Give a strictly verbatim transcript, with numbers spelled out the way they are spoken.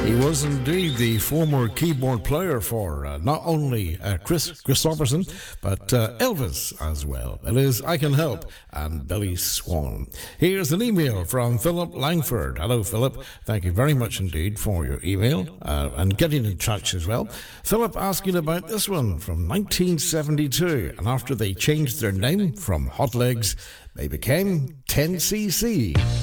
He was indeed the former keyboard player for uh, not only uh, Chris Christopherson, but uh, Elvis as well. It is I Can Help and Billy Swan. Here's an email from Philip Langford. Hello, Philip. Thank you very much indeed for your email uh, and getting in touch as well. Philip asking about this one from nineteen seventy-two, and after they changed their name from Hot Legs, they became ten C C.